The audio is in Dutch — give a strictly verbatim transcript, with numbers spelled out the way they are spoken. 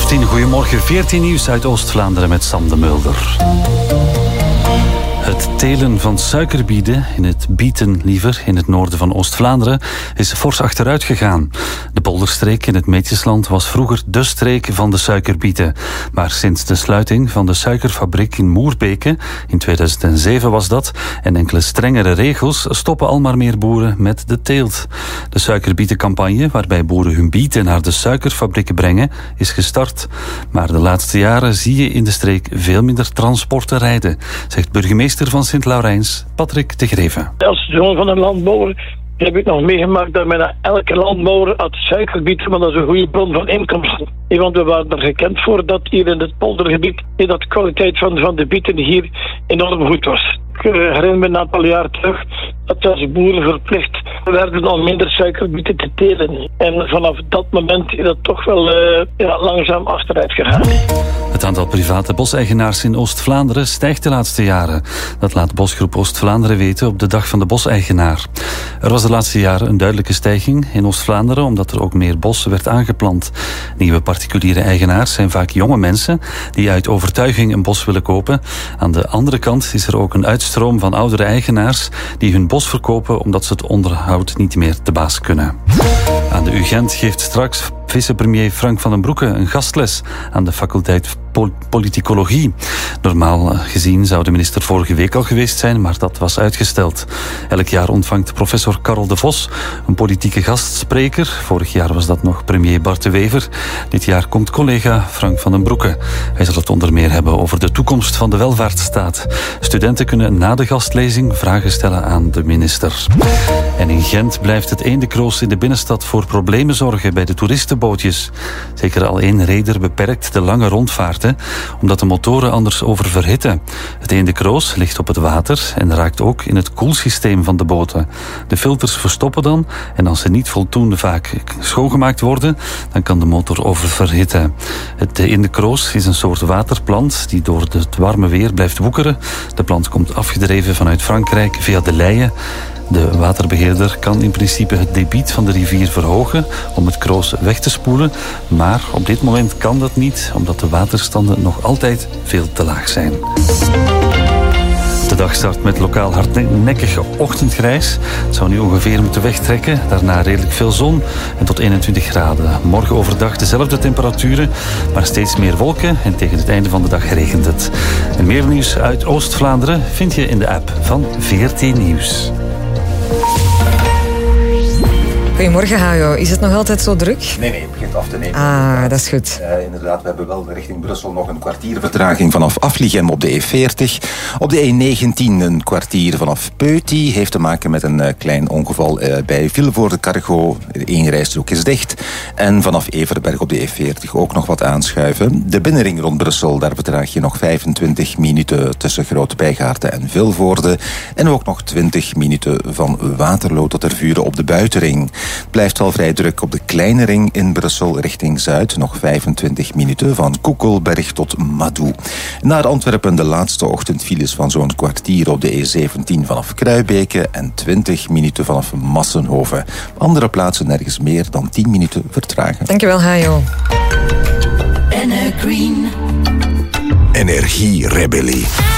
tien, goedemorgen. veertien nieuws uit Oost-Vlaanderen met Sam de Mulder. Het telen van suikerbieten, in het bieten liever, in het noorden van Oost-Vlaanderen, is fors achteruit gegaan. De polderstreek in het Meetjesland was vroeger de streek van de suikerbieten. Maar sinds de sluiting van de suikerfabriek in Moerbeke, in tweeduizend zeven was dat, en enkele strengere regels, stoppen al maar meer boeren met de teelt. De suikerbietencampagne, waarbij boeren hun bieten naar de suikerfabrieken brengen, is gestart. Maar de laatste jaren zie je in de streek veel minder transporten rijden, zegt burgemeester van Sint-Laurens, Patrick de Greeve. Als zoon van een landbouwer heb ik nog meegemaakt dat bijna elke landbouwer had suikerbieten, maar dat is een goede bron van inkomsten. Want we waren er gekend voor dat hier in het poldergebied dat de kwaliteit van, van de bieten hier enorm goed was. Ik herinner me een aantal jaar terug dat als boeren verplicht werden om minder suikerbieten te telen. En vanaf dat moment is dat toch wel uh, ja, langzaam achteruit gegaan. Het aantal private boseigenaars in Oost-Vlaanderen stijgt de laatste jaren. Dat laat Bosgroep Oost-Vlaanderen weten op de dag van de boseigenaar. Er was de laatste jaren een duidelijke stijging in Oost-Vlaanderen omdat er ook meer bos werd aangeplant. Nieuwe particuliere eigenaars zijn vaak jonge mensen die uit overtuiging een bos willen kopen. Aan de andere kant is er ook een uitstroom van oudere eigenaars die hun bos verkopen omdat ze het onderhoud niet meer te baas kunnen. Aan de U Gent geeft straks vicepremier Frank van den Broeke een gastles aan de faculteit Pol- Politicologie. Normaal gezien zou de minister vorige week al geweest zijn, maar dat was uitgesteld. Elk jaar ontvangt professor Karel de Vos een politieke gastspreker. Vorig jaar was dat nog premier Bart de Wever. Dit jaar komt collega Frank van den Broeke. Hij zal het onder meer hebben over de toekomst van de welvaartsstaat. Studenten kunnen na de gastlezing vragen stellen aan de minister. En in Gent blijft het eendekroos in de binnenstad voor problemen zorgen bij de toeristenbootjes. Zeker al één reder beperkt de lange rondvaarten, omdat de motoren anders oververhitten. Het eendekroos ligt op het water en raakt ook in het koelsysteem van de boten. De filters verstoppen dan en als ze niet voldoende vaak schoongemaakt worden, dan kan de motor oververhitten. Het eendekroos is een soort waterplant die door het warme weer blijft woekeren. De plant komt afgedreven vanuit Frankrijk via de Leie. De waterbeheerder kan in principe het debiet van de rivier verhogen om het kroos weg te spoelen, maar op dit moment kan dat niet, omdat de waterstanden nog altijd veel te laag zijn. De dag start met lokaal hardnekkig ochtendgrijs. Het zou nu ongeveer moeten wegtrekken. Daarna redelijk veel zon en tot eenentwintig graden. Morgen overdag dezelfde temperaturen, maar steeds meer wolken. En tegen het einde van de dag regent het. En meer nieuws uit Oost-Vlaanderen vind je in de app van veertien Nieuws. Goedemorgen, Hajo. Is het nog altijd zo druk? Nee, nee, het begint af te nemen. Ah, dat is goed. Uh, inderdaad, we hebben wel richting Brussel nog een kwartier vertraging vanaf Aflichem op de E veertig. Op de E negentien een kwartier vanaf Peuty. Heeft te maken met een uh, klein ongeval uh, bij Vilvoorde-Cargo. Eén rijstrook is dicht. En vanaf Everberg op de E veertig ook nog wat aanschuiven. De binnenring rond Brussel, daar vertraag je nog vijfentwintig minuten tussen Groot-Bijgaarden en Vilvoorde. En ook nog twintig minuten van Waterloo tot Tervuren op de buitenring. Blijft wel vrij druk op de kleine ring in Brussel richting Zuid. Nog vijfentwintig minuten van Koekelberg tot Madou. Naar Antwerpen de laatste ochtendfiles van zo'n kwartier op de E zeventien vanaf Kruibeke en twintig minuten vanaf Massenhoven. Op andere plaatsen nergens meer dan tien minuten vertragen. Dankjewel, Hajo. Energie Rebellie.